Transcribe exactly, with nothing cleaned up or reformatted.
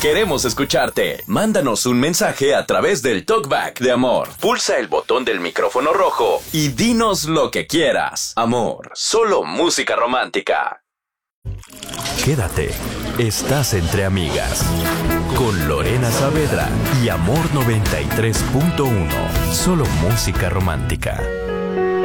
Queremos escucharte. Mándanos un mensaje a través del Talkback de Amor. Pulsa el botón del micrófono rojo y dinos lo que quieras. Amor, solo música romántica. Quédate. Estás entre amigas. Con Lorena Saavedra y Amor noventa y tres punto uno. Solo música romántica.